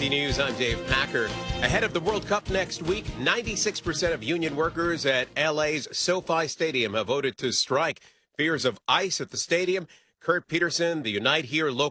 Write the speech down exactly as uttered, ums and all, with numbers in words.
C News, I'm Dave Packer. Ahead of the World Cup next week, ninety-six percent of union workers at L A's SoFi Stadium have voted to strike. Fears of ice at the stadium. Kurt Peterson, the Unite Here local